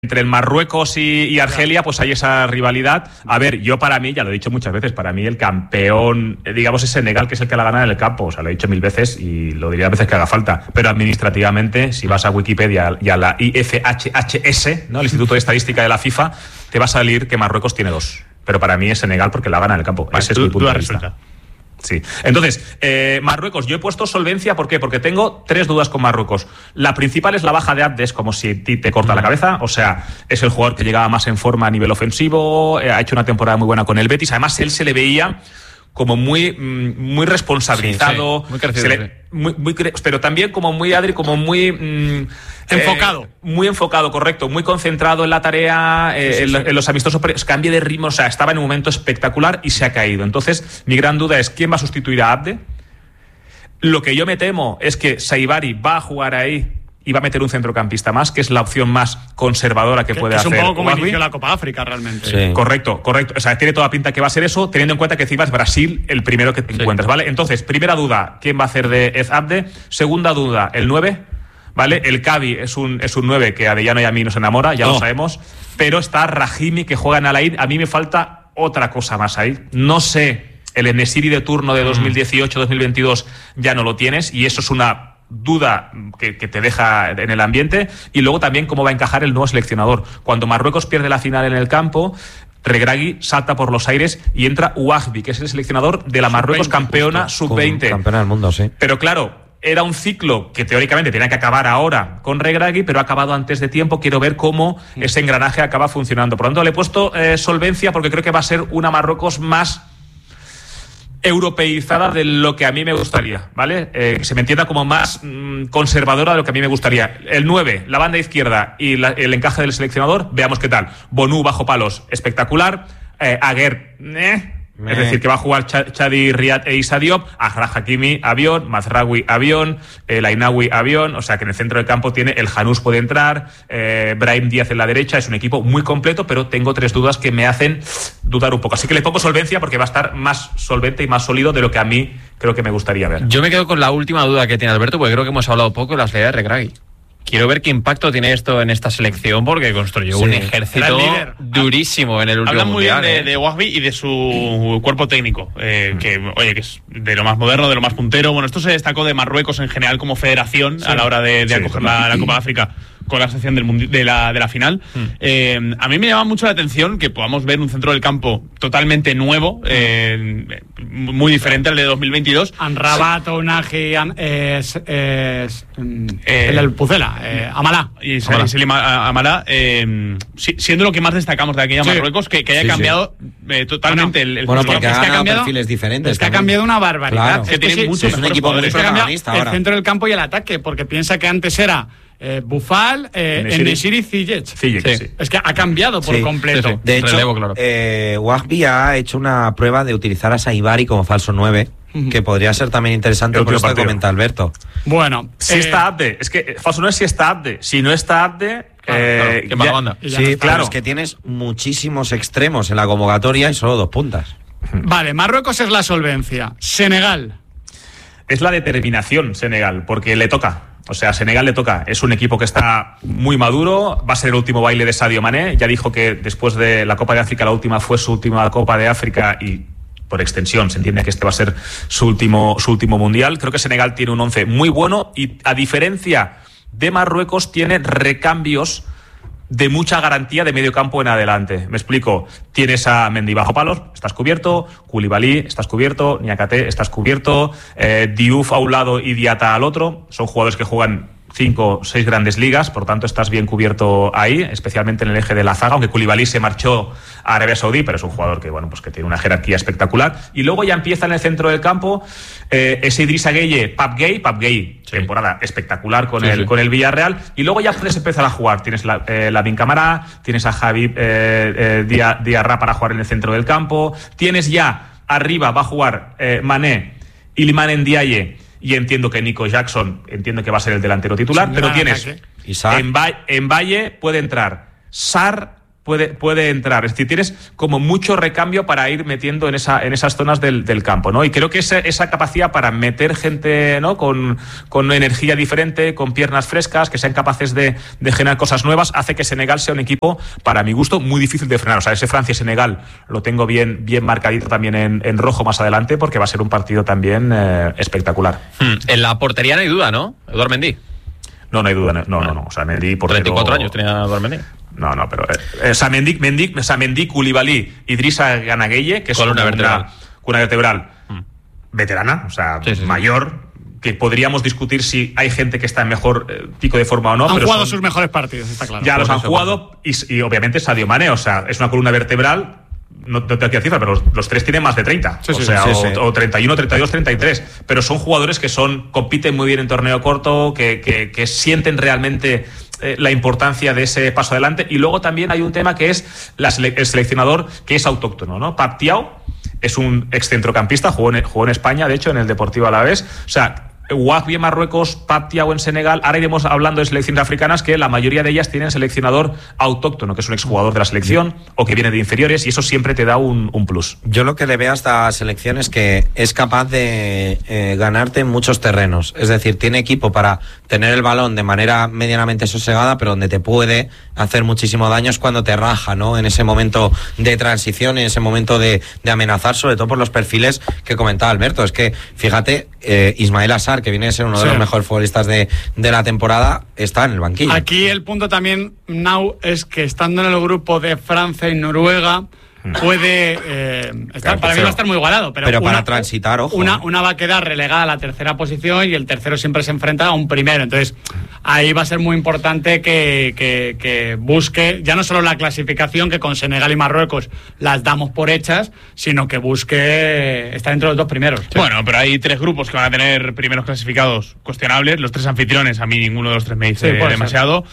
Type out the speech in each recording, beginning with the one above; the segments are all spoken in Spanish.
entre el Marruecos y Argelia, pues hay esa rivalidad. A ver, yo para mí, ya lo he dicho muchas veces, para mí el campeón, digamos, es Senegal, que es el que la gana en el campo. O sea, lo he dicho 1000 veces y lo diría a veces que haga falta. Pero administrativamente, si vas a Wikipedia y a la IFHHS, ¿no?, el Instituto de Estadística de la FIFA, te va a salir que Marruecos tiene 2. Pero para mí es Senegal porque la gana en el campo. Ese es mi punto de vista. Sí. Entonces, Marruecos, yo he puesto solvencia, ¿por qué? Porque tengo 3 dudas con Marruecos. La principal es la baja de Abde, es como si te corta la cabeza, o sea, es el jugador que llegaba más en forma a nivel ofensivo, ha hecho una temporada muy buena con el Betis, además él se le veía como muy responsabilizado, muy crecido, pero también como muy Adri, como muy enfocado. Muy enfocado, correcto, muy concentrado en la tarea, en los amistosos, cambio de ritmo, o sea, estaba en un momento espectacular y se ha caído. Entonces, mi gran duda es ¿quién va a sustituir a Abde? Lo que yo me temo es que Saibari va a jugar ahí y va a meter un centrocampista más, que es la opción más conservadora que puede hacer. Es un poco como Wahbi. inició la Copa África, realmente. Sí. Correcto. O sea, tiene toda pinta que va a ser eso, teniendo en cuenta que encima es Brasil el primero que te encuentras, ¿vale? Entonces, primera duda, ¿quién va a hacer de Ez Abde? Segunda duda, el 9, ¿vale? El Cavi es un 9 que a Adellano y a mí nos enamora, ya lo sabemos, pero está Rahimi, que juega en Al-Ain. A mí me falta otra cosa más ahí. No sé, el Enesiri de turno de 2018-2022 ya no lo tienes, y eso es una duda que te deja en el ambiente. Y luego también cómo va a encajar el nuevo seleccionador. Cuando Marruecos pierde la final en el campo, Regragui salta por los aires y entra Wahbi, que es el seleccionador de la Marruecos campeona sub-20. Campeona del mundo, sí. Pero claro, era un ciclo que teóricamente tenía que acabar ahora con Regragui, pero ha acabado antes de tiempo. Quiero ver cómo ese engranaje acaba funcionando. Por lo tanto, le he puesto solvencia porque creo que va a ser una Marruecos más europeizada de lo que a mí me gustaría, ¿vale? Que se me entienda como más conservadora de lo que a mí me gustaría. El 9, la banda izquierda y el encaje del seleccionador, veamos qué tal. Bonu bajo palos, espectacular. Aguer, es decir, que va a jugar Chadi, Riyad e Issa Diop. Achraf Hakimi, avión. Mazraoui, avión. Lainaoui, avión. O sea que en el centro del campo tiene el Janús, puede entrar. Brahim Díaz en la derecha. Es un equipo muy completo, pero tengo 3 dudas que me hacen dudar un poco. Así que le pongo solvencia porque va a estar más solvente y más sólido de lo que a mí creo que me gustaría ver. Yo me quedo con la última duda que tiene Alberto, porque creo que hemos hablado poco de la salida de Regragui. Quiero ver qué impacto tiene esto en esta selección, porque construyó un ejército durísimo en el último Hablan muy mundial. bien de Wahbi y de su cuerpo técnico, que es de lo más moderno, de lo más puntero. Bueno, esto se destacó de Marruecos en general como federación a la hora de acoger la Copa de África con la sección de la final. A mí me llama mucho la atención que podamos ver un centro del campo totalmente nuevo, muy diferente al de 2022. Anrabat, Onahi, el Pucela, Amalá. Y Selim Amalá, siendo lo que más destacamos de aquella Marruecos, que haya cambiado totalmente el porque es que ha cambiado perfiles diferentes. Es que ha cambiado una barbaridad. Claro. Es que tiene muchos es un equipo muy protagonista ahora. El centro del campo y el ataque, porque piensa que antes era Boufal, Enesiri, Ziyech. Sí. Es que ha cambiado por completo. Sí. De hecho, relevo, claro. Wahbi ha hecho una prueba de utilizar a Saibari como falso 9, que podría ser también interesante, por esto que comenta Alberto. Bueno, si está Abde, es que falso no es si está Abde. Si no está Abde, qué mala banda. Sí, claro, es que tienes muchísimos extremos en la convocatoria y solo 2 puntas. Vale, Marruecos es la solvencia. Senegal. Es la determinación Senegal, porque le toca. O sea, a Senegal le toca. Es un equipo que está muy maduro. Va a ser el último baile de Sadio Mané. Ya dijo que después de la Copa de África, la última fue su última Copa de África y por extensión se entiende que este va a ser su último mundial. Creo que Senegal tiene un 11 muy bueno y, a diferencia de Marruecos, tiene recambios de mucha garantía de medio campo en adelante. Me explico. Tienes a Mendy bajo palos, estás cubierto. Koulibaly, estás cubierto. Niakate, estás cubierto. Diouf a un lado y Diatta al otro. Son jugadores que juegan 5 o 6 grandes ligas, por tanto estás bien cubierto ahí, especialmente en el eje de la zaga, aunque Koulibaly se marchó a Arabia Saudí, pero es un jugador que, bueno, pues que tiene una jerarquía espectacular. Y luego ya empieza en el centro del campo ese Idrissa Gueye, Pape Gueye, temporada espectacular con el Villarreal, y luego ya puedes empezar a jugar. Tienes Lamine Camara, tienes a Habib Diarra para jugar en el centro del campo, tienes ya arriba, va a jugar Mané, Iliman Ndiaye, y entiendo que Nico Jackson, entiendo que va a ser el delantero titular, pero tienes en Valle puede entrar Sarr, puede entrar. Es decir, tienes como mucho recambio para ir metiendo en esas zonas del campo, ¿no? Y creo que esa capacidad para meter gente, ¿no? con energía diferente, con piernas frescas, que sean capaces de generar cosas nuevas, hace que Senegal sea un equipo, para mi gusto, muy difícil de frenar. O sea, ese Francia-Senegal lo tengo bien marcadito también en rojo más adelante, porque va a ser un partido también espectacular. En la portería no hay duda, ¿no? Eduard Mendy. No hay duda. No. O sea, Mendy, portero... 34 años tenía Eduard Mendy. No, pero... Mendy, Koulibaly, Idrissa Gana Gueye, que es columna vertebral veterana, o sea, sí. Mayor, que podríamos discutir si hay gente que está en mejor pico de forma o no. Han jugado sus mejores partidos, está claro. Ya los han jugado y obviamente Sadio Mané, o sea, es una columna vertebral. No te doy la cifra, pero los tres tienen más de 30. Sí, o 31, 32, 33. Pero son jugadores que compiten muy bien en torneo corto, que sienten realmente la importancia de ese paso adelante. Y luego también hay un tema que es el seleccionador que es autóctono, ¿no? Pape Thiaw es un excentrocampista, jugó en España, de hecho, en el Deportivo Alavés. O sea, Wahbi en Marruecos, Pape Thiaw en Senegal. Ahora iremos hablando de selecciones africanas que la mayoría de ellas tienen seleccionador autóctono, que es un exjugador de la selección o que viene de inferiores, y eso siempre te da un plus. Yo lo que le veo a esta selección es que es capaz de ganarte en muchos terrenos. Es decir, tiene equipo para tener el balón de manera medianamente sosegada, pero donde te puede hacer muchísimo daño es cuando te raja, ¿no? En ese momento de transición, en ese momento de amenazar, sobre todo por los perfiles que comentaba Alberto. Es que, fíjate, Ismael Assar, que viene a ser uno de los mejores futbolistas de la temporada, está en el banquillo. Aquí el punto también, Nau, es que estando en el grupo de Francia y Noruega puede estar, para mí va a estar muy igualado, pero para transitar, ojo. Una va a quedar relegada a la tercera posición y el tercero siempre se enfrenta a un primero. Entonces ahí va a ser muy importante que busque ya no solo la clasificación, que con Senegal y Marruecos las damos por hechas, sino que busque estar entre los dos primeros. Sí. Bueno, pero hay tres grupos que van a tener primeros clasificados cuestionables. Los tres anfitriones, a mí ninguno de los tres me dice demasiado.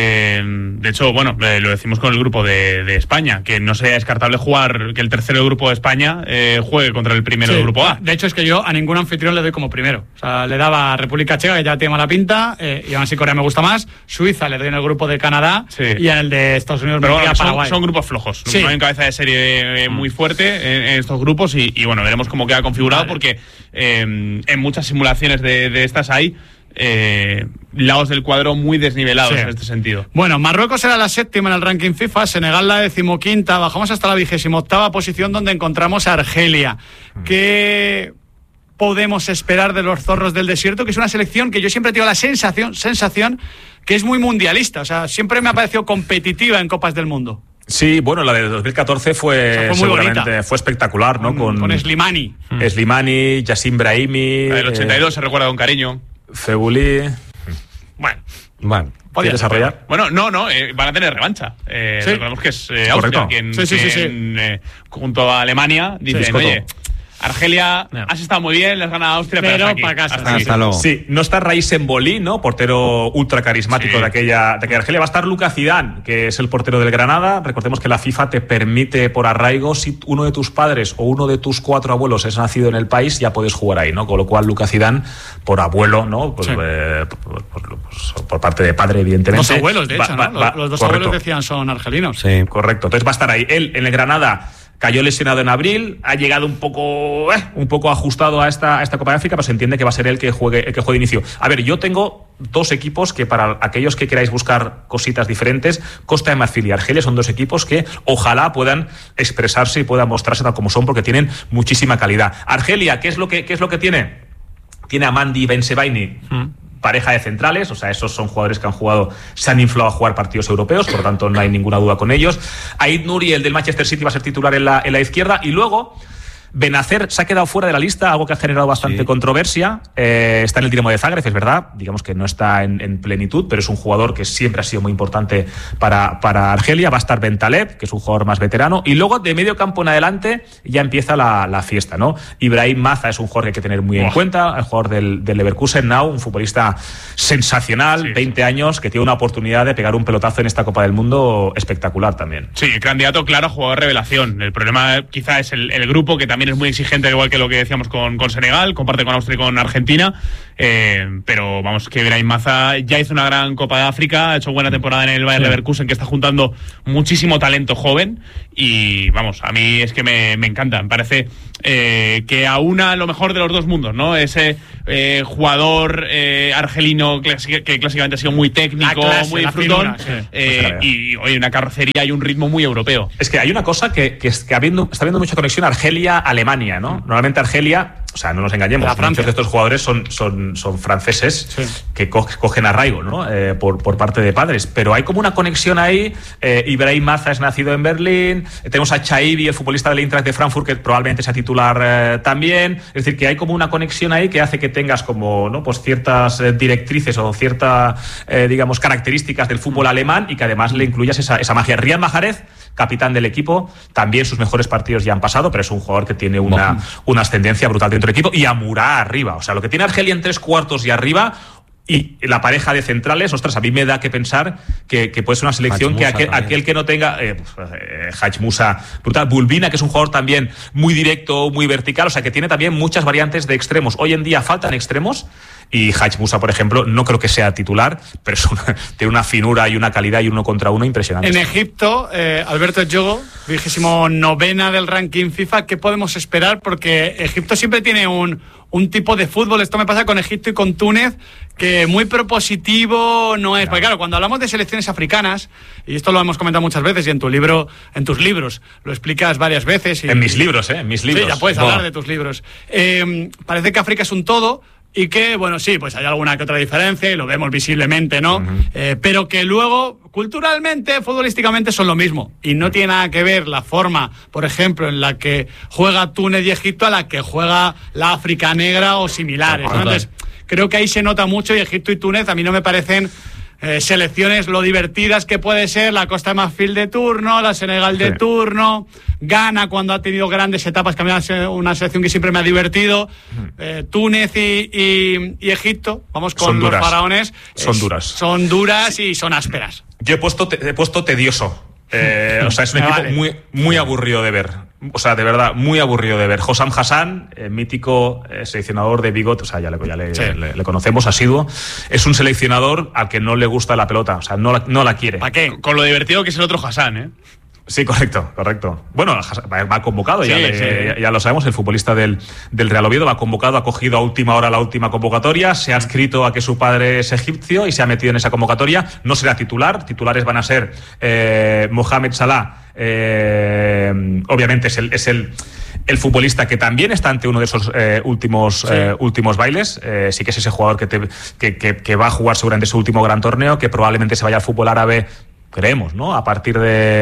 De hecho, bueno, lo decimos con el grupo de España, que no sería descartable jugar, que el tercero del grupo de España juegue contra el primero del grupo A. De hecho, es que yo a ningún anfitrión le doy como primero. O sea, le daba a República Checa, que ya tiene mala pinta, y aún así Corea me gusta más. Suiza le doy en el grupo de Canadá, y en el de Estados Unidos pero me bueno, Paraguay. Son grupos flojos. No hay un cabeza de serie muy fuerte en estos grupos, y bueno, veremos cómo queda configurado, porque en muchas simulaciones de estas hay lados del cuadro muy desnivelados en este sentido. Bueno, Marruecos era la 7ª en el ranking FIFA, Senegal la 15ª, bajamos hasta la 28ª posición, donde encontramos a Argelia. ¿Qué podemos esperar de los zorros del desierto? Que es una selección que yo siempre tengo la sensación que es muy mundialista, o sea, siempre me ha parecido competitiva en Copas del Mundo. Sí, bueno, la de 2014 fue espectacular, ¿no? Con Slimani. Slimani, Yassin Brahimi. La del 82 se recuerda con cariño. Febuli. Bueno. ¿Podrías desarrollar? Bueno, no, van a tener revancha. Recordemos que es Austria quien junto a Alemania dicen, oye, Argelia, has estado muy bien, les gana Austria, pero para casa. Hasta luego. Sí, no está Raïs Emboli, ¿no? Portero ultra carismático de aquella Argelia. Va a estar Lucas Zidane, que es el portero del Granada. Recordemos que la FIFA te permite por arraigo, si uno de tus padres o uno de tus 4 abuelos es nacido en el país, ya puedes jugar ahí, ¿no? Con lo cual Lucas Zidane, por abuelo, ¿no? Pues, por parte de padre, evidentemente. Los abuelos, de hecho, ¿no? Los dos abuelos decían son argelinos. Sí, correcto. Entonces va a estar ahí. Él en el Granada cayó lesionado en abril, ha llegado un poco ajustado a esta Copa de África, pero se entiende que va a ser él que juegue de inicio. A ver, yo tengo 2 equipos que, para aquellos que queráis buscar cositas diferentes, Costa de Marfil y Argelia son 2 equipos que ojalá puedan expresarse y puedan mostrarse tal como son, porque tienen muchísima calidad. Argelia, ¿qué es lo que tiene? Tiene a Mandi Bensebaini, pareja de centrales, o sea, esos son jugadores que se han inflado a jugar partidos europeos, por lo tanto no hay ninguna duda con ellos. Aid Nouri, el del Manchester City, va a ser titular en la izquierda, y luego Benacer se ha quedado fuera de la lista, algo que ha generado bastante controversia. Está en el Dinamo de Zagreb, es verdad, digamos que no está en plenitud, pero es un jugador que siempre ha sido muy importante para Argelia. Va a estar Bentaleb, que es un jugador más veterano, y luego de medio campo en adelante ya empieza la fiesta, ¿no? Ibrahim Maza es un jugador que hay que tener muy en cuenta, el jugador del Leverkusen, un futbolista sensacional, 20 años, que tiene una oportunidad de pegar un pelotazo en esta Copa del Mundo espectacular también. Sí, candidato claro a jugador revelación. El problema quizá es el grupo, que también también es muy exigente, igual que lo que decíamos con Senegal, comparte con Austria y con Argentina, pero vamos, que Brahim Maza ya hizo una gran Copa de África, ha hecho buena temporada en el Bayer Leverkusen, que está juntando muchísimo talento joven, y vamos, a mí es que me encanta, me parece que aúna lo mejor de los dos mundos, ¿no? Ese jugador argelino que clásicamente ha sido muy técnico, muy disfrutón, y oye, una carrocería y un ritmo muy europeo. Es que hay una cosa que está habiendo mucha conexión Argelia-Alemania, ¿no? Normalmente Argelia, o sea, no nos engañemos, muchos de estos jugadores son franceses que cogen arraigo, ¿no? Por parte de padres, pero hay como una conexión ahí. Ibrahim Maza es nacido en Berlín, tenemos a Chaibi, el futbolista del Eintracht de Frankfurt, que probablemente sea titular también, es decir, que hay como una conexión ahí que hace que tengas como, ¿no? Pues ciertas directrices o ciertas, digamos, características del fútbol alemán, y que además le incluyas esa magia. Riyad Mahrez, capitán del equipo, también sus mejores partidos ya han pasado, pero es un jugador que tiene una ascendencia brutal dentro del equipo. Y Amurá arriba, o sea, lo que tiene Argelia en 3/4 y arriba, y la pareja de centrales, ostras, a mí me da que pensar que puede ser una selección que aquel que no tenga Haj Musa, brutal, Bulbina, que es un jugador también muy directo, muy vertical, o sea, que tiene también muchas variantes de extremos. Hoy en día faltan extremos, y Haj Musa, por ejemplo, no creo que sea titular, pero tiene una finura y una calidad y 1 contra 1 impresionante. En Egipto, Alberto Jogo, 29ª del ranking FIFA, ¿qué podemos esperar? Porque Egipto siempre tiene un tipo de fútbol, esto me pasa con Egipto y con Túnez, que muy propositivo no es. Porque claro, cuando hablamos de selecciones africanas, y esto lo hemos comentado muchas veces, y en tus libros lo explicas varias veces. En mis libros, en mis libros. Sí, ya puedes hablar de tus libros. Parece que África es un todo, y que, bueno, sí, pues hay alguna que otra diferencia, y lo vemos visiblemente, ¿no? Uh-huh. Pero que luego, culturalmente, futbolísticamente, son lo mismo. Y no tiene nada que ver la forma, por ejemplo, en la que juega Túnez y Egipto a la que juega la África negra o similares, ¿no? Entonces, creo que ahí se nota mucho, y Egipto y Túnez a mí no me parecen selecciones lo divertidas que puede ser la Costa de Marfil de turno, la Senegal de turno, Ghana cuando ha tenido grandes etapas, que a mí es una selección que siempre me ha divertido, Túnez y Egipto, vamos con los faraones, son duras y son ásperas. Yo he puesto tedioso. O sea, es un equipo muy aburrido de ver. O sea, de verdad, muy aburrido de ver. Hossam Hassan, mítico seleccionador de Bigot, o sea, ya le conocemos, asiduo. Es un seleccionador al que no le gusta la pelota, o sea, no la quiere. ¿Para qué? Con lo divertido que es el otro Hassan, ¿eh? Sí, correcto. Bueno, va convocado, ya lo sabemos, el futbolista del Real Oviedo va convocado, ha cogido a última hora la última convocatoria, se ha adscrito a que su padre es egipcio y se ha metido en esa convocatoria. No será titular, titulares van a ser Mohamed Salah, obviamente es el futbolista que también está ante uno de esos últimos bailes. Sí que es ese jugador que va a jugar seguramente su último gran torneo, que probablemente se vaya al fútbol árabe, creemos, ¿no? A partir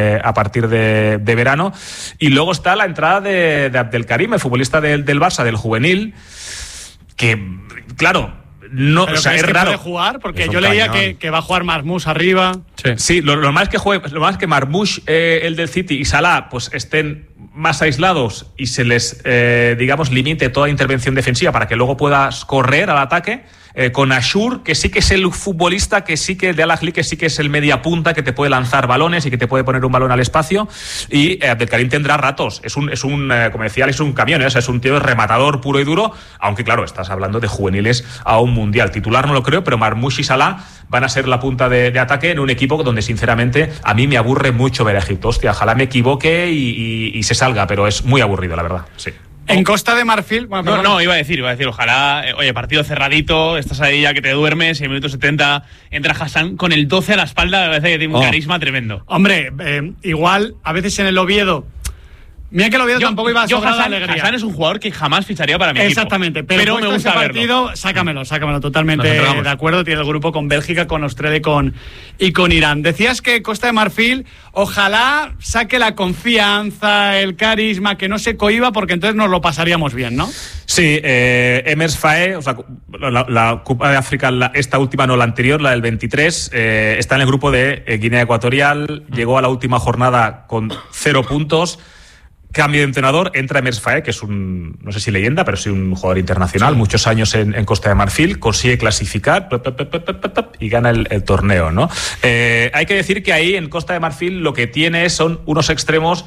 de verano. Y luego está la entrada de Abdelkarim, el futbolista del Barça, del juvenil, que, claro, no, pero o sea, es que raro. Puede jugar, porque yo leía que va a jugar Marmoush arriba. Sí, lo más que Marmoush, el del City, y Salah, pues estén más aislados y se les, digamos, limite toda intervención defensiva para que luego puedas correr al ataque. Con Ashur, que sí que es el futbolista, que sí que de Al-Ahly, que sí que es el media punta, que te puede lanzar balones y que te puede poner un balón al espacio. Y Abdelkarim tendrá ratos. Es un como decía Alex, es un camión, o sea, es un tío rematador puro y duro, aunque claro, estás hablando de juveniles a un mundial. Titular no lo creo, pero Marmoush y Salah van a ser la punta de ataque en un equipo donde sinceramente a mí me aburre mucho ver a Egipto. Hostia, ojalá me equivoque y se salga, pero es muy aburrido, la verdad. Sí. En Costa de Marfil... Bueno, no, iba a decir, ojalá, oye, partido cerradito, estás ahí ya que te duermes, y en el minuto 70 entra Hassan con el 12 a la espalda, me parece que tiene un carisma tremendo. Hombre, igual, a veces en el Oviedo... Mira que el Oviedo tampoco iba a sobrar la alegría. Hassan es un jugador que jamás ficharía para mi equipo. Exactamente, pero me gusta partido, verlo. Sácamelo, totalmente de acuerdo. Tiene el grupo con Bélgica, con Australia y con Irán. Decías que Costa de Marfil, ojalá saque la confianza, el carisma, que no se cohiba, porque entonces nos lo pasaríamos bien, ¿no? Sí, Emers Faé, o sea, la Copa de África, esta última, no la anterior, la del 23, está en el grupo de Guinea Ecuatorial, llegó a la última jornada con 0 puntos. Cambio de entrenador, entra Emers Faé, que es no sé si leyenda, pero sí un jugador internacional, muchos años en Costa de Marfil, consigue clasificar y gana el torneo, ¿no? Hay que decir que ahí en Costa de Marfil lo que tiene son unos extremos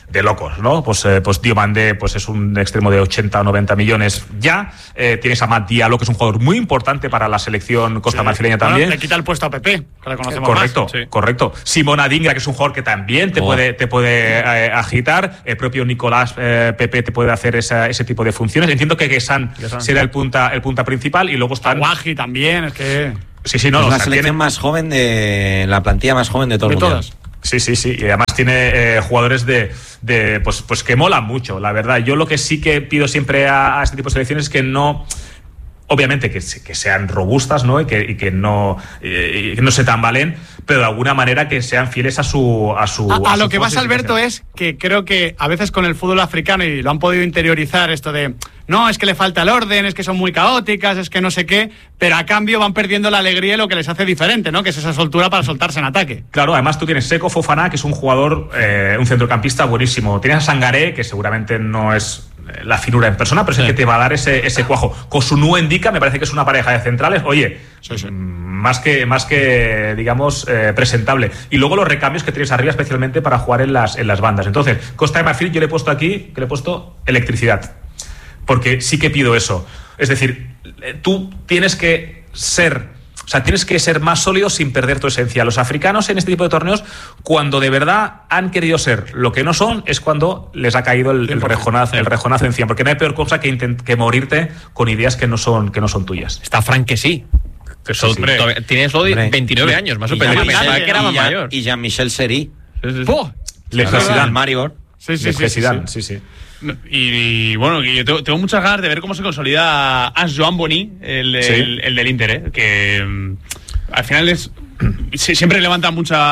locos, ¿no? Pues Diomandé pues es un extremo de 80 o 90 millones ya. Tienes a Matt Diallo, que es un jugador muy importante para la selección costamarfileña también. Le quita el puesto a Pepe, que le conocemos Correcto. Simón Adingra, que es un jugador que también te puede agitar. El propio Nicolás Pepe te puede hacer ese tipo de funciones. Entiendo que Gesan será el punta principal, y luego están Guaji también, es que es la selección más joven de la plantilla más joven de todo el mundo. Sí, y además tiene jugadores pues que molan mucho, la verdad. Yo lo que sí que pido siempre a este tipo de selecciones es que no, obviamente que sean robustas, ¿no? Y que no se tambalen, pero de alguna manera que sean fieles a lo que vas, Alberto, es que creo que a veces con el fútbol africano, y lo han podido interiorizar, esto de no, es que le falta el orden, es que son muy caóticas, es que no sé qué, pero a cambio van perdiendo la alegría y lo que les hace diferente, ¿no? Que es esa soltura para soltarse en ataque. Claro, además tú tienes Seko Fofana, que es un jugador, un centrocampista buenísimo. Tienes a Sangaré, que seguramente no es la finura en persona, pero es el que te va a dar ese cuajo. Kosunu Endika me parece que es una pareja de centrales, oye, más que digamos presentable. Y luego los recambios que tienes arriba, especialmente para jugar en las bandas. Entonces, Costa de Marfil, yo le he puesto aquí, que le he puesto electricidad, porque sí que pido eso. Es decir, tú tienes que ser más sólido sin perder tu esencia. Los africanos en este tipo de torneos, cuando de verdad han querido ser lo que no son, es cuando les ha caído el rejonazo encima. Porque no hay peor cosa que morirte con ideas que no son tuyas. Está Frank que sí. Tienes 29 años, más o menos. Pensaba que era más mayor. Y Jean-Michel Seri. Le President Maribor. Sí. Y bueno, yo tengo muchas ganas de ver cómo se consolida Antoine Bonny, el del Inter, que al final siempre levanta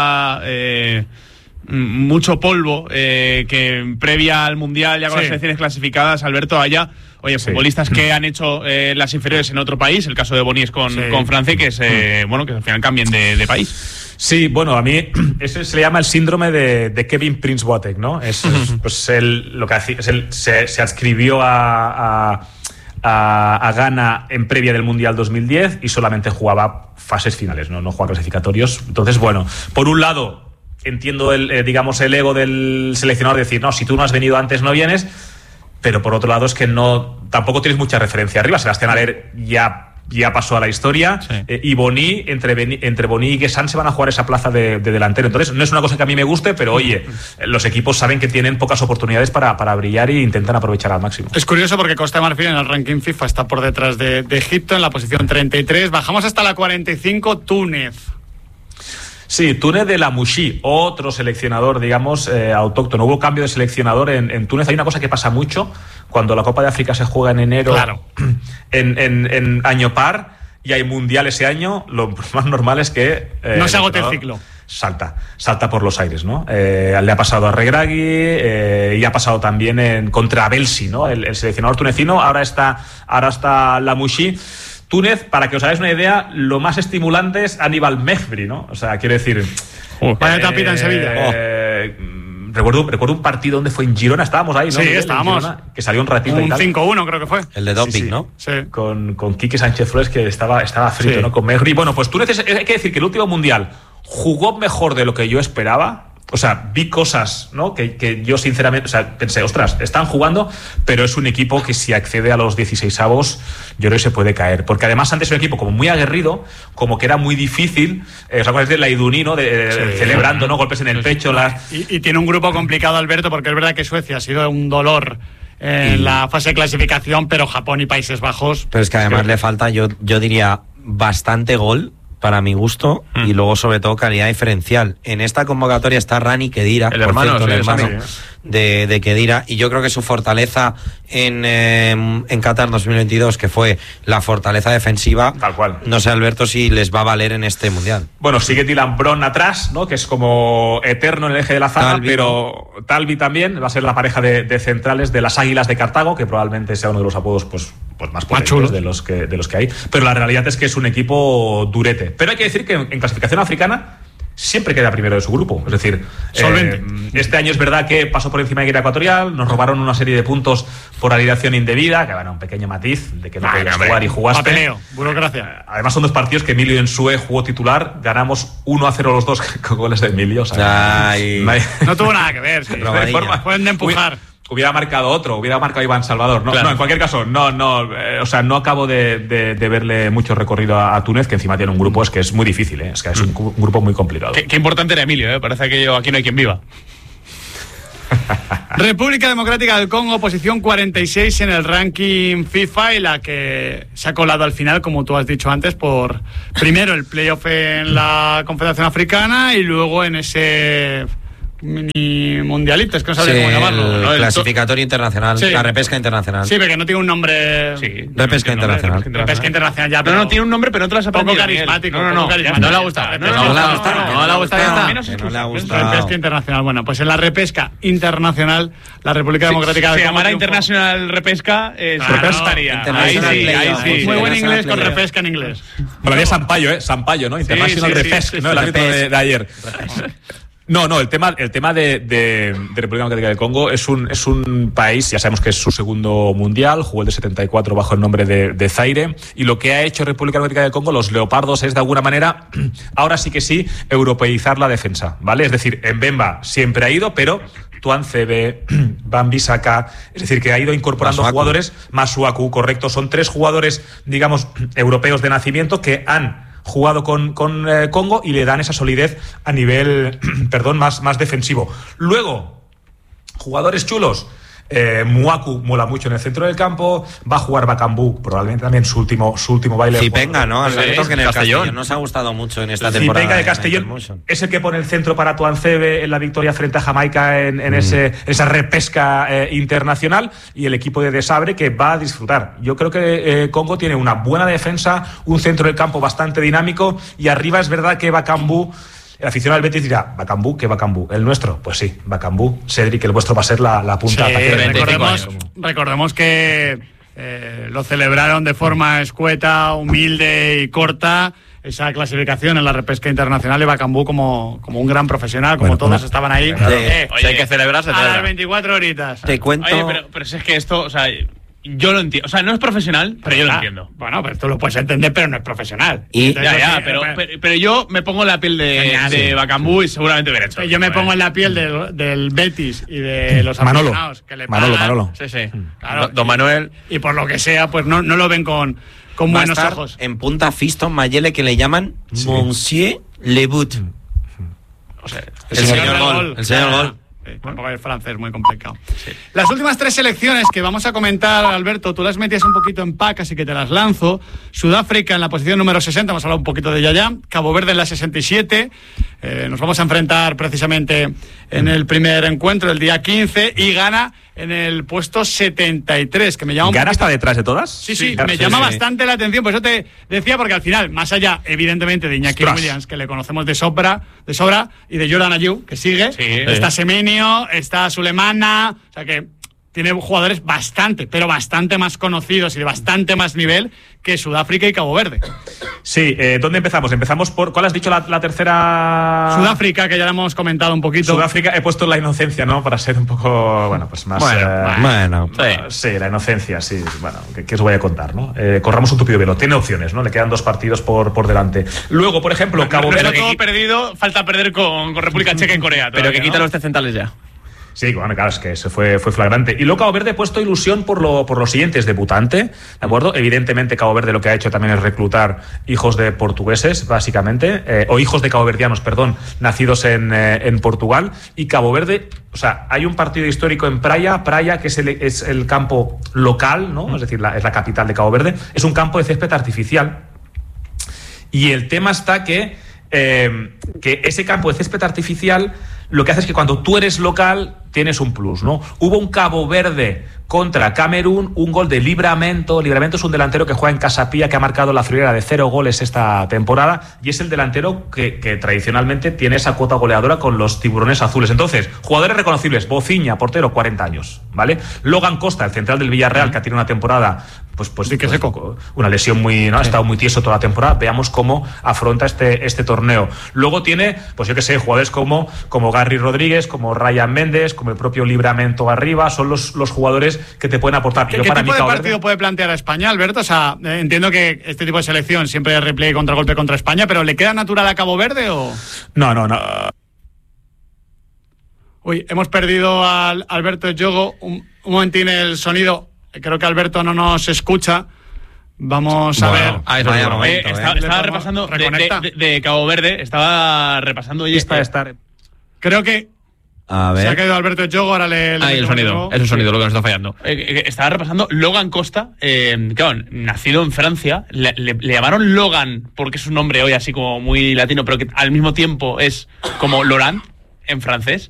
mucho polvo, que previa al Mundial, ya con las selecciones clasificadas, Alberto, haya futbolistas que han hecho las inferiores en otro país. El caso de Bonny es con Francia, que es que al final cambien de país. Sí, bueno, a mí eso se le llama el síndrome de Kevin Prince Boateng, ¿no? Pues él lo que hacía, se adscribió a Ghana en previa del Mundial 2010 y solamente jugaba fases finales, no jugaba clasificatorios. Entonces, bueno, por un lado entiendo el ego del seleccionador de decir, no, si tú no has venido antes no vienes, pero por otro lado es que tampoco tienes mucha referencia arriba. Sebastián Haller ya pasó a la historia, y Bonny, entre Bonny y Gesan se van a jugar esa plaza de delantero. Entonces no es una cosa que a mí me guste, pero oye, los equipos saben que tienen pocas oportunidades para brillar e intentan aprovechar al máximo. Es curioso porque Costa de Marfil en el ranking FIFA está por detrás de Egipto en la posición 33. Bajamos hasta la 45, Túnez. Sí, Túnez de Lamouchi, otro seleccionador, digamos, autóctono. Hubo cambio de seleccionador en Túnez. Hay una cosa que pasa mucho cuando la Copa de África se juega en enero, claro, en año par, y hay mundial ese año. Lo más normal es que no se agote el ciclo. Salta por los aires, ¿no? Le ha pasado a Regragui, y ha pasado también contra Belsi, ¿no? El seleccionador tunecino. Ahora está Lamouchi. Túnez, para que os hagáis una idea, lo más estimulante es Aníbal Mejbri, ¿no? O sea, quiero decir... Vaya tapita en Sevilla. Recuerdo un partido donde fue en Girona, estábamos ahí, ¿no? Sí, estábamos. Girona, que salió un ratito y tal. 5-1 creo que fue. El de doping, ¿no? Sí. Con Quique Sánchez Flores, que estaba frito, ¿no? Con Mejbri. Bueno, pues Túnez, hay que decir que el último Mundial jugó mejor de lo que yo esperaba. O sea, vi cosas, ¿no? que yo sinceramente, pensé, ostras, están jugando, pero es un equipo que si accede a los 16avos, yo creo que se puede caer. Porque además antes era un equipo como muy aguerrido, como que era muy difícil. ¿Os acordáis de la Iduní, ¿no? Celebrando, ¿no? Golpes en el pecho. Y tiene un grupo complicado, Alberto, porque es verdad que Suecia ha sido un dolor en la fase de clasificación, pero Japón y Países Bajos... Pero es que además le falta, yo diría, bastante gol, para mi gusto, y luego sobre todo calidad diferencial. En esta convocatoria está Rani Khedira, el hermano de Khedira, y yo creo que su fortaleza en Qatar 2022, que fue la fortaleza defensiva, tal cual. No sé, Alberto, si les va a valer en este Mundial. Bueno, sigue Dylan Brown atrás, ¿no? Que es como eterno en el eje de la zaga, pero Talvi también va a ser la pareja de centrales de las Águilas de Cartago, que probablemente sea uno de los apodos pues más potentes de los que hay. Pero la realidad es que es un equipo durete. Pero hay que decir que en clasificación africana siempre queda primero de su grupo. Es decir, este año es verdad que pasó por encima de Guinea Ecuatorial, nos robaron una serie de puntos por alineación indebida, que bueno, un pequeño matiz de que no podías jugar y jugaste. Papeleo, burocracia. Además son 2 partidos que Emilio Ensue jugó titular, ganamos 1-0 los 2 con goles de Emilio. O sea, no tuvo nada que ver, sí. Pueden de empujar. Hubiera marcado Iván Salvador. No, en cualquier caso, no acabo de verle mucho recorrido a Túnez, que encima tiene un grupo que es muy difícil, es que es un grupo muy complicado. Qué importante era Emilio, parece que aquí no hay quien viva. República Democrática del Congo, posición 46 en el ranking FIFA, y la que se ha colado al final, como tú has dicho antes, por primero el playoff en la Confederación Africana y luego en ese mini mundialito, es que no sabría cómo llamarlo, ¿no? El clasificatorio internacional, sí. La repesca internacional. Sí, porque no tiene un nombre. Sí, repesca internacional. Repesca internacional, ya. Pero no tiene un nombre, pero no te lo has aprendido. Poco carismático. No le ha gustado. No le ha gustado. Repesca internacional. Bueno, pues en la repesca internacional, la República Democrática del Congo. Se llamará Internacional Repesca. Repescaría. Ahí sí. Muy buen inglés con repesca en inglés. Hablaría Sampaio, ¿no? International Repesca, ¿no? El árbitro de ayer. No, el tema de República Democrática del Congo es un país, ya sabemos que es su segundo mundial, jugó el de 74 bajo el nombre de Zaire, y lo que ha hecho República Democrática del Congo, los leopardos, es de alguna manera, ahora sí que sí, europeizar la defensa, ¿vale? Es decir, Mbemba siempre ha ido, pero Tuancebe, Bambisaka, es decir, que ha ido incorporando jugadores, Masuaku, correcto, son 3 jugadores, digamos, europeos de nacimiento que han jugado con Congo y le dan esa solidez a nivel más defensivo. Luego, jugadores chulos. Muaku mola mucho en el centro del campo, va a jugar Bakambu, probablemente también su último baile. Zipenga, ¿no? Alberto, que en el Castellón nos ha gustado mucho en esta temporada. Zipenga de Castellón es el que pone el centro para Tuancebe en la victoria frente a Jamaica en esa repesca internacional, y el equipo de Desabre que va a disfrutar. Yo creo que Congo tiene una buena defensa, un centro del campo bastante dinámico, y arriba es verdad que Bakambu, el aficionado del Betis dirá, Bakambu, ¿qué Bakambu? ¿El nuestro? Pues sí, Bakambu. Cedric, el vuestro va a ser la punta. Sí, recordemos que lo celebraron de forma escueta, humilde y corta, esa clasificación en la repesca internacional, de Bakambu como un gran profesional, como todos estaban ahí. Si hay que celebrarse, a las 24 horitas. Te cuento. Oye, pero si es que esto, yo lo entiendo. O sea, no es profesional, pero yo lo entiendo. Bueno, pero tú lo puedes entender, pero no es profesional. Pero yo me pongo en la piel de Bakambu y seguramente veré hecho. Yo me pongo en la piel del Betis y de los aficionados que le pagan. Manolo. Sí. Claro, Don Manuel. Y por lo que sea, pues no lo ven con buenos ojos. En punta Fiston Mayele, que le llaman Monsieur Le But. O sea, El señor gol. Tampoco es francés, muy complicado. Sí. Las últimas 3 selecciones que vamos a comentar, Alberto, tú las metías un poquito en pack, así que te las lanzo. Sudáfrica en la posición número 60, hemos hablado un poquito de ella ya. Cabo Verde en la 67. Nos vamos a enfrentar precisamente en el primer encuentro, el día 15, y Ghana en el puesto 73, que me llama ¿Ghana está detrás de todas? Sí, me llama bastante la atención, por eso te decía, porque al final, más allá, evidentemente, de Iñaki Williams, que le conocemos de sobra, y de Jordan Ayew, que sigue, está Semenyo, está Sulemana, o sea que tiene jugadores bastante más conocidos y de bastante más nivel que Sudáfrica y Cabo Verde. Sí, ¿dónde empezamos? Empezamos por... ¿Cuál has dicho la tercera? Sudáfrica, que ya la hemos comentado un poquito. Sudáfrica, he puesto la inocencia, ¿no? Para ser un poco, más... Sí, la inocencia, sí. Bueno, ¿qué os voy a contar, no? Corramos un tupido velo. Tiene opciones, ¿no? Le quedan 2 partidos por delante. Luego, por ejemplo, Cabo Verde... Pero todo perdido, falta perder con República Checa y Corea. Pero que quita los centrales ya. Sí, bueno, claro, es que se fue flagrante. Y luego Cabo Verde ha puesto ilusión por lo siguiente, es debutante, ¿de acuerdo? Evidentemente Cabo Verde lo que ha hecho también es reclutar hijos de portugueses, básicamente, o hijos de caboverdianos, nacidos en Portugal. Y Cabo Verde, o sea, hay un partido histórico en Praia, que es el campo local, ¿no? Es decir, es la capital de Cabo Verde. Es un campo de césped artificial. Y el tema está que ese campo de césped artificial lo que hace es que cuando tú eres local tienes un plus, ¿no? Hubo un Cabo Verde contra Camerún, un gol de Livramento. Livramento es un delantero que juega en Casapía, que ha marcado la friolera de 0 goles esta temporada, y es el delantero que tradicionalmente tiene esa cuota goleadora con los Tiburones Azules. Entonces, jugadores reconocibles: Bociña, portero, 40 años, ¿vale? Logan Costa, el central del Villarreal, que ha tenido una temporada una lesión ha estado muy tieso toda la temporada. Veamos cómo afronta este torneo. Luego tiene, pues yo que sé, jugadores como Garry Rodríguez, como Ryan Méndez, como el propio Livramento arriba. Son los jugadores que te pueden aportar. ¿Qué tipo de partido puede plantear a España, Alberto? O sea, entiendo que este tipo de selección siempre es repliegue contra golpe contra España, pero ¿le queda natural a Cabo Verde o...? No. Uy, hemos perdido a Alberto Yogo. Un momentín el sonido. Creo que Alberto no nos escucha. Vamos a ver. Estaba repasando de Cabo Verde. Estaba repasando. Creo que a ver. Se ha caído Alberto Yogo. Ahora el sonido. Es un sonido lo que nos está fallando. Estaba repasando Logan Costa. Claro, nacido en Francia. Le llamaron Logan porque es un nombre hoy así como muy latino, pero que al mismo tiempo es como Laurent en francés.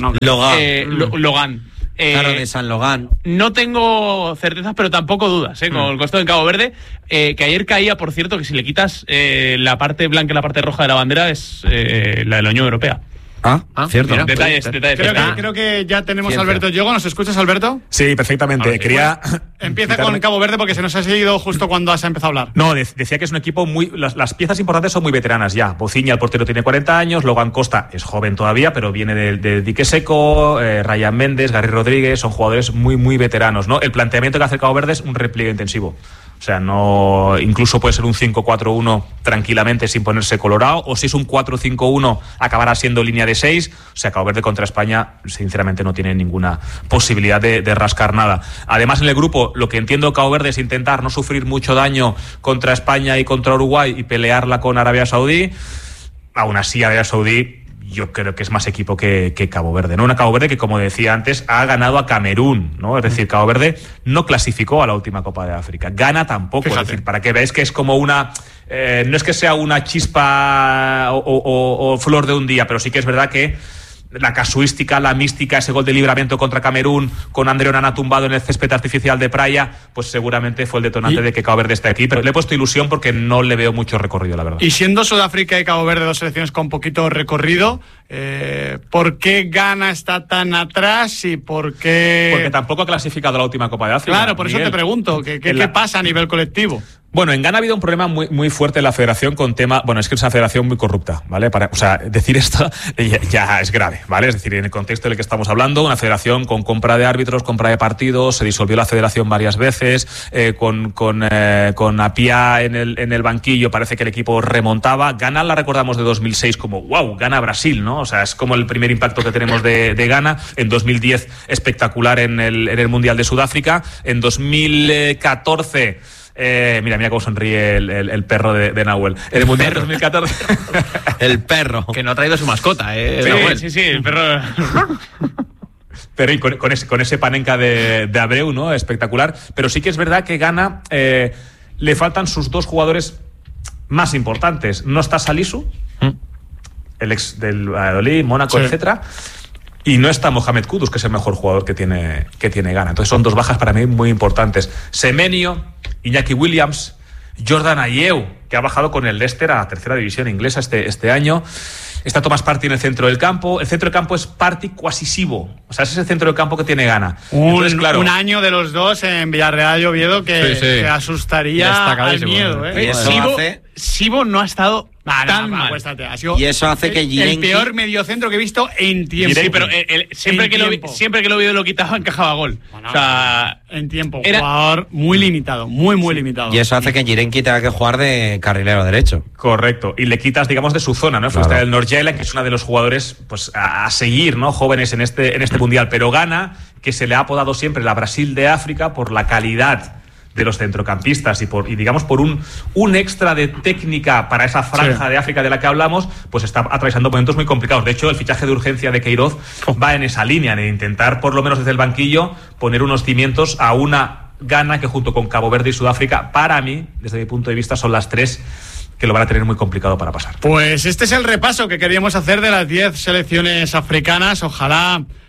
Logan. Claro, de San Logan. No tengo certezas, pero tampoco dudas, con el Costa de Cabo Verde, que ayer caía, por cierto, que si le quitas la parte blanca y la parte roja de la bandera es la de la Unión Europea. Cierto. Mira, detalles. Creo que ya tenemos a Alberto Yogo. ¿Nos escuchas, Alberto? Sí, perfectamente. Empieza con Cabo Verde porque se nos ha seguido justo cuando has empezado a hablar. No, decía que es un equipo las piezas importantes son muy veteranas ya. Bociña, el portero, tiene 40 años. Logan Costa es joven todavía, pero viene de Dique Seco. Ryan Méndez, Garry Rodríguez, son jugadores muy, muy veteranos, ¿no? El planteamiento que hace Cabo Verde es un repliegue intensivo. O sea, no, incluso puede ser un 5-4-1 tranquilamente sin ponerse colorado, o si es un 4-5-1 acabará siendo línea de 6. O sea, Cabo Verde contra España sinceramente no tiene ninguna posibilidad de rascar nada. Además, en el grupo, lo que entiendo Cabo Verde es intentar no sufrir mucho daño contra España y contra Uruguay y pelearla con Arabia Saudí. Aún así, Arabia Saudí yo creo que es más equipo que Cabo Verde, ¿no? Una Cabo Verde que, como decía antes, ha ganado a Camerún, ¿no? Es decir, Cabo Verde no clasificó a la última Copa de África. Gana tampoco. Fíjate. Es decir, para que veáis que es como una... no es que sea una chispa o flor de un día, pero sí que es verdad que la casuística, la mística, ese gol de Livramento contra Camerún con André Onana tumbado en el césped artificial de Praia, pues seguramente fue el detonante de que Cabo Verde esté aquí, pero le he puesto ilusión porque no le veo mucho recorrido, la verdad. Y siendo Sudáfrica y Cabo Verde dos selecciones con poquito recorrido, ¿por qué Ghana está tan atrás y por qué...? Porque tampoco ha clasificado a la última Copa de África. Claro, por Miguel. Eso te pregunto, ¿qué pasa a nivel colectivo? Bueno, en Ghana ha habido un problema muy, muy fuerte en la federación con tema... Bueno, es que es una federación muy corrupta, ¿vale? O sea, decir esto ya es grave, ¿vale? Es decir, en el contexto en el que estamos hablando, una federación con compra de árbitros, compra de partidos, se disolvió la federación varias veces, con Apia en el banquillo, parece que el equipo remontaba. Ghana la recordamos de 2006 como, wow, Ghana Brasil, ¿no? O sea, es como el primer impacto que tenemos de Ghana. En 2010, espectacular en el Mundial de Sudáfrica. En 2014... mira cómo sonríe el perro de Nahuel. En el Mundial de 2014. El perro. Que no ha traído su mascota, Sí, el perro. Pero y con ese panenca de Abreu, ¿no? Espectacular. Pero sí que es verdad que Ghana le faltan sus dos jugadores más importantes. No está Salisu, el ex del Valladolid, Mónaco, etcétera. Y no está Mohamed Kudus, que es el mejor jugador que tiene Ghana. Entonces son dos bajas para mí muy importantes. Semenyo, Iñaki Williams, Jordan Ayew, que ha bajado con el Leicester a la tercera división inglesa este año. Está Thomas Partey en el centro del campo. El centro del campo es Partey cohesivo. O sea, ese es el centro del campo que tiene Ghana. Entonces, claro, un año de los dos en Villarreal y Oviedo que asustaría al miedo. Sibo no ha estado tan mal. Y eso hace que Jirenki... El peor mediocentro que he visto en tiempo. Sí, pero siempre que lo vi lo quitaba, encajaba gol. Bueno, o sea, en tiempo. Jugador muy limitado, muy limitado. Y eso hace que Jirenki tenga que jugar de carrilero derecho. Correcto. Y le quitas, digamos, de su zona, ¿no? Claro. Está el Norjela, que es uno de los jugadores pues a seguir, ¿no? Jóvenes en este mundial. Pero Ghana, que se le ha apodado siempre la Brasil de África por la calidad de los centrocampistas y digamos por un extra de técnica para esa franja de África de la que hablamos, pues está atravesando momentos muy complicados. De hecho, el fichaje de urgencia de Queiroz va en esa línea, de intentar, por lo menos desde el banquillo, poner unos cimientos a una Ghana que, junto con Cabo Verde y Sudáfrica, para mí, desde mi punto de vista, son las tres que lo van a tener muy complicado para pasar. Pues este es el repaso que queríamos hacer de las 10 selecciones africanas. Ojalá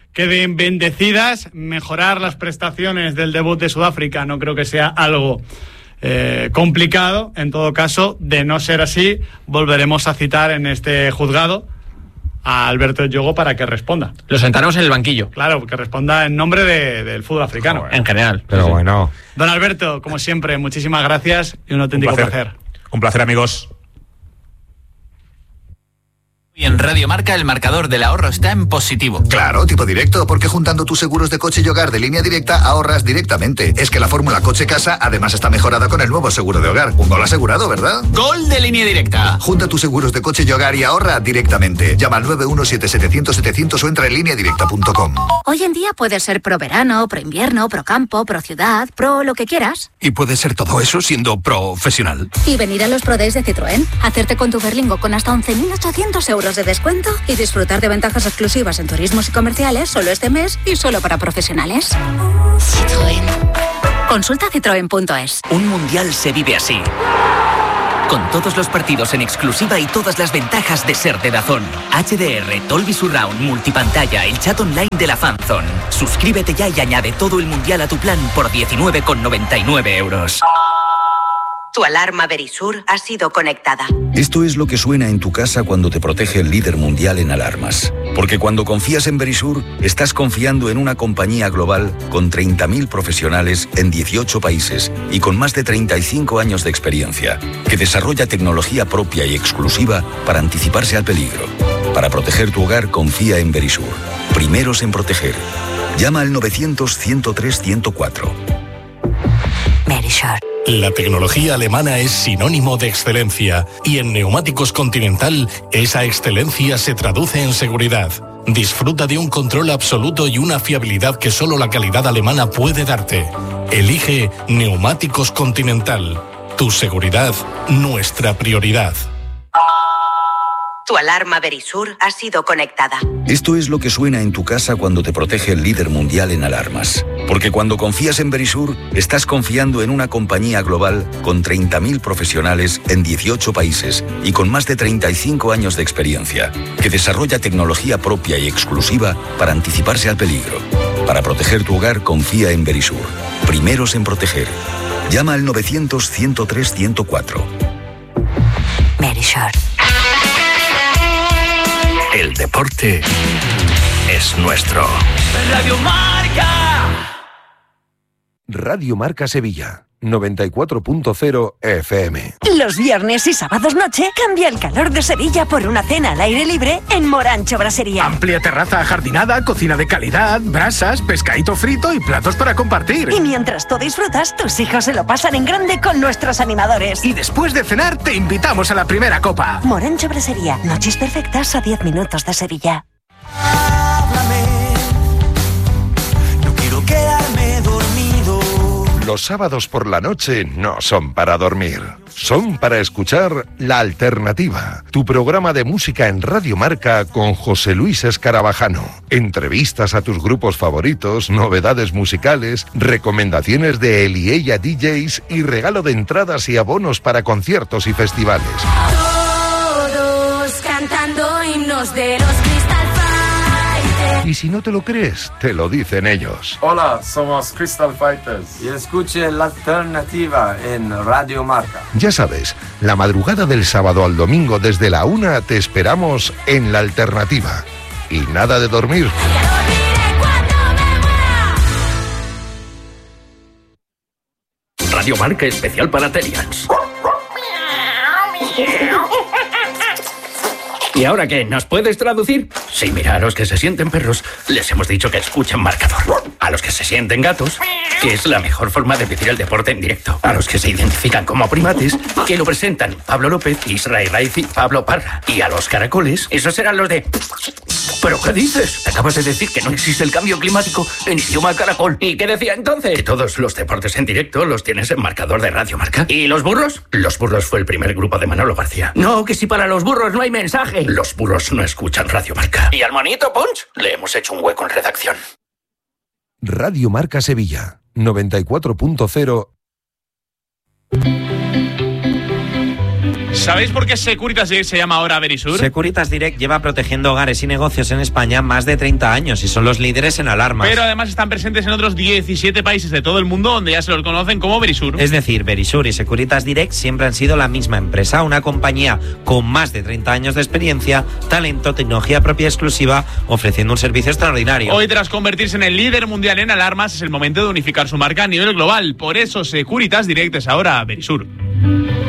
queden bendecidas. Mejorar las prestaciones del debut de Sudáfrica no creo que sea algo complicado. En todo caso, de no ser así, volveremos a citar en este juzgado a Alberto Yogo para que responda. Lo sentaremos en el banquillo. Claro, que responda en nombre del fútbol africano. En general. Pero bueno. Don Alberto, como siempre, muchísimas gracias y un auténtico placer. Un placer, amigos. Y en Radio Marca el marcador del ahorro está en positivo. Claro, tipo directo, porque juntando tus seguros de coche y hogar de Línea Directa ahorras directamente. Es que la fórmula coche-casa además está mejorada con el nuevo seguro de hogar. Un gol asegurado, ¿verdad? ¡Gol de Línea Directa! Junta tus seguros de coche y hogar y ahorra directamente. Llama al 917-700-700 o entra en lineadirecta.com. Hoy en día puedes ser pro verano, pro invierno, pro campo, pro ciudad, pro lo que quieras. Y puedes ser todo eso siendo profesional. Y venir a los Pro Days de Citroën, hacerte con tu Berlingo con hasta 11.800 euros de descuento y disfrutar de ventajas exclusivas en turismos y comerciales solo este mes y solo para profesionales. Citroën. Consulta citroen.es. Un mundial se vive así. Con todos los partidos en exclusiva y todas las ventajas de ser de DAZN. HDR, Dolby Surround, multipantalla, el chat online de la Fanzone. Suscríbete ya y añade todo el mundial a tu plan por 19,99 euros. Tu alarma Verisur ha sido conectada. Esto es lo que suena en tu casa cuando te protege el líder mundial en alarmas. Porque cuando confías en Verisur, estás confiando en una compañía global con 30.000 profesionales en 18 países y con más de 35 años de experiencia, que desarrolla tecnología propia y exclusiva para anticiparse al peligro. Para proteger tu hogar, confía en Verisur. Primeros en proteger. Llama al 900-103-104. Verisur. La tecnología alemana es sinónimo de excelencia y en Neumáticos Continental esa excelencia se traduce en seguridad. Disfruta de un control absoluto y una fiabilidad que solo la calidad alemana puede darte. Elige Neumáticos Continental. Tu seguridad, nuestra prioridad. Tu alarma Verisur ha sido conectada. Esto es lo que suena en tu casa cuando te protege el líder mundial en alarmas. Porque cuando confías en Verisur, estás confiando en una compañía global con 30.000 profesionales en 18 países y con más de 35 años de experiencia, que desarrolla tecnología propia y exclusiva para anticiparse al peligro. Para proteger tu hogar, confía en Verisur. Primeros en proteger. Llama al 900-103-104. Verisur. El deporte es nuestro. Radio Marca. Radio Marca Sevilla, 94.0 FM. Los viernes y sábados noche cambia el calor de Sevilla por una cena al aire libre en Morancho Brasería. Amplia terraza ajardinada, cocina de calidad, brasas, pescadito frito y platos para compartir. Y mientras tú disfrutas, tus hijos se lo pasan en grande con nuestros animadores. Y después de cenar te invitamos a la primera copa. Morancho Brasería, noches perfectas a 10 minutos de Sevilla. No quiero quedarme dormido. Los sábados por la noche no son para dormir, son para escuchar La Alternativa, tu programa de música en Radio Marca con José Luis Escarabajano. Entrevistas a tus grupos favoritos, novedades musicales, recomendaciones de él y ella DJs y regalo de entradas y abonos para conciertos y festivales. Todos cantando himnos de los Crystal Fighters. Y si no te lo crees, te lo dicen ellos. Hola, somos Crystal Fighters. Y escuche La Alternativa en Radio Marca. Ya sabes, la madrugada del sábado al domingo desde la 1 te esperamos en La Alternativa. Y nada de dormir. Radio Marca especial para Terians. ¿Y ahora qué? ¿Nos puedes traducir? Sí, mira, a los que se sienten perros les hemos dicho que escuchen marcador. A los que se sienten gatos, que es la mejor forma de vivir el deporte en directo. A los que se identifican como primates, que lo presentan Pablo López, Israel Raiz y Pablo Parra. Y a los caracoles, esos serán los de... ¿Pero qué dices? Acabas de decir que no existe el cambio climático en idioma caracol. ¿Y qué decía entonces? Que todos los deportes en directo los tienes en marcador de Radio Marca. ¿Y los burros? Los burros fue el primer grupo de Manolo García. No, que si para los burros no hay mensaje. Los burros no escuchan Radio Marca. ¿Y al monito Punch? Le hemos hecho un hueco en redacción. Radio Marca Sevilla, 94.0. ¿Sabéis por qué Securitas Direct se llama ahora Verisur? Securitas Direct lleva protegiendo hogares y negocios en España más de 30 años y son los líderes en alarmas. Pero además están presentes en otros 17 países de todo el mundo donde ya se los conocen como Verisur. Es decir, Verisur y Securitas Direct siempre han sido la misma empresa, una compañía con más de 30 años de experiencia, talento, tecnología propia exclusiva, ofreciendo un servicio extraordinario. Hoy, tras convertirse en el líder mundial en alarmas, es el momento de unificar su marca a nivel global. Por eso Securitas Direct es ahora Verisur.